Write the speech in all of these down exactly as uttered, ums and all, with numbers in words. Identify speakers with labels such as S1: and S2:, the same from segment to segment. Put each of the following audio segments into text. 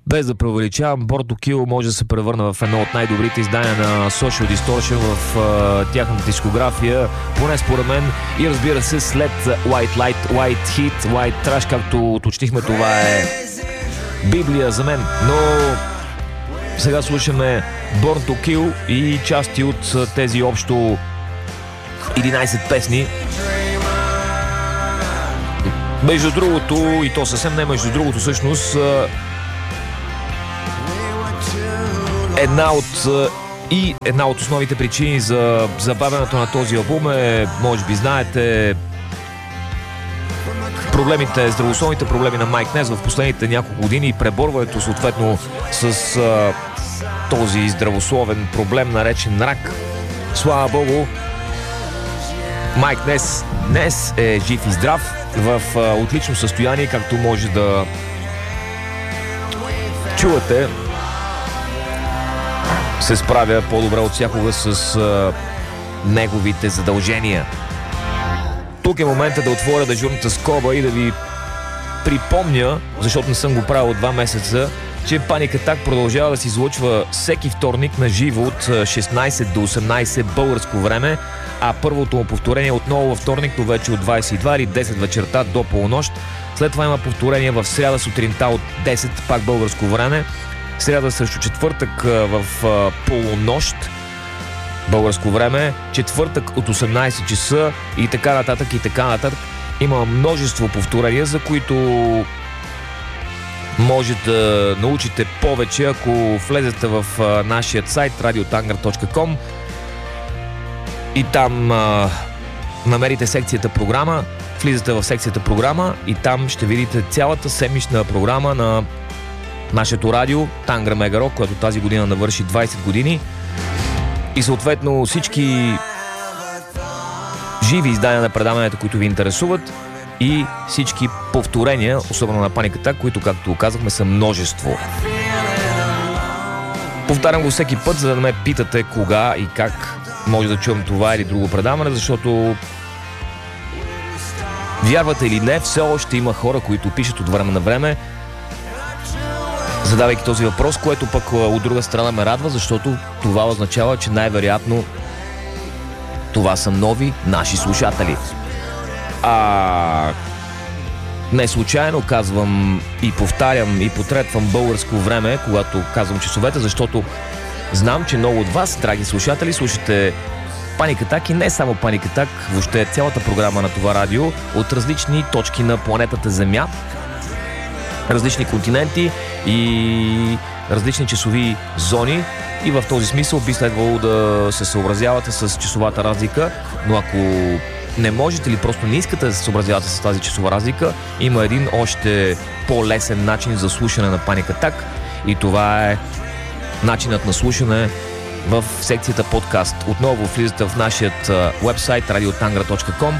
S1: Без да преувеличавам, Born to Kill може да се превърне в едно от най-добрите издания на Social Distortion в uh, тяхната дискография, поне според мен, и разбира се след White Light, White Heat, White Trash, както уточнихме, това е Библия за мен, но сега слушаме Born to Kill и части от тези общо единайсет песни. Между другото, и то съвсем не между другото, всъщност една от и една от основните причини за забавянето на този албум е, може би знаете, проблемите, здравословните проблеми на Майк Нес в последните няколко години и преборването съответно с а, този здравословен проблем, наречен рак. Слава Богу, Майк Нес днес е жив и здрав, в а, отлично състояние, както може да чувате. Се справя по-добре от всякога с а, неговите задължения. Тук е момента да отворя дежурната скоба и да ви припомня, защото не съм го правил два месеца, че Panic Attack продължава да се излъчва всеки вторник на живо от шестнайсет до осемнайсет българско време, а първото му повторение отново във вторник, но вече от двайсет и два или десет вечерта до полунощ. След това има повторение в сряда сутринта от десет, пак българско време, сряда срещу четвъртък в полунощ българско време, четвъртък от осемнайсет часа и така нататък и така нататък. Има множество повторения, за които може да научите повече, ако влезете в нашия сайт радиотангър точка ком и там а, намерите секцията програма, влизате в секцията програма и там ще видите цялата седмична програма на нашето радио Тангра Мега Рок, което тази година навърши двайсет години. И съответно всички живи издания на предаванията, които ви интересуват, и всички повторения, особено на Panic Attack, които, както казахме, са множество. Повтарям го всеки път, за да не ме питате кога и как може да чуем това или друго предаване, защото вярвате или не, все още има хора, които пишат от време на време, задавайки този въпрос, което пък от друга страна ме радва, защото това означава, че най-вероятно това са нови наши слушатели. А не случайно казвам и повтарям и потретвам българско време, когато казвам часовете, защото знам, че много от вас, драги слушатели, слушате Panic Attack и не само Panic Attack, въобще цялата програма на това радио от различни точки на планетата Земя, различни континенти и различни часови зони, и в този смисъл би следвало да се съобразявате с часовата разлика, но ако не можете или просто не искате да се съобразявате с тази часова разлика, има един още по-лесен начин за слушане на Panic Attack и това е начинът на слушане в секцията подкаст. Отново влизате в нашия уебсайт радиотангра точка ком.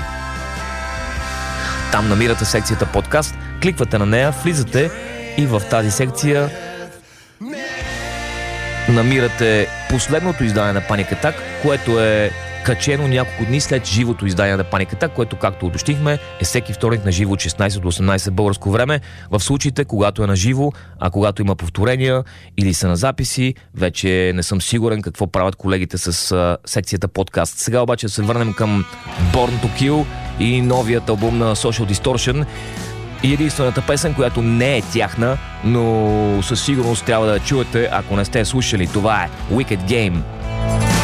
S1: Там намирате секцията подкаст, кликвате на нея, влизате и в тази секция намирате последното издание на Panic Attack, което е качено няколко дни след живото издание на Panic Attack, което, както уточнихме, е всеки вторник на живо от шестнайсет до осемнайсет българско време, в случаите, когато е на живо, а когато има повторения или са на записи, вече не съм сигурен какво правят колегите с а, секцията подкаст. Сега обаче се върнем към Born to Kill и новият албум на Social Distortion и единствената песен, която не е тяхна, но със сигурност трябва да я чуете, ако не сте слушали. Това е Wicked Game.